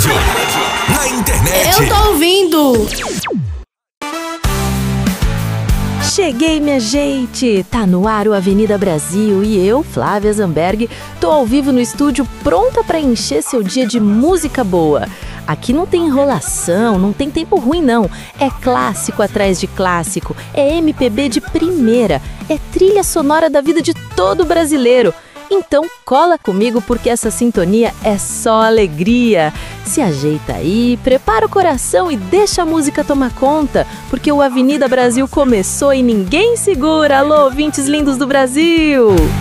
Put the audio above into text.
rádio, na internet. Eu tô ouvindo. Cheguei, minha gente! Tá no ar o Avenida Brasil e eu, Flávia Zamberg, tô ao vivo no estúdio pronta pra encher seu dia de música boa. Aqui não tem enrolação, não tem tempo ruim não. É clássico atrás de clássico, é MPB de primeira, é trilha sonora da vida de todo brasileiro. Então cola comigo porque essa sintonia é só alegria. Se ajeita aí, prepara o coração e deixa a música tomar conta, porque o Avenida Brasil começou e ninguém segura. Alô, ouvintes lindos do Brasil!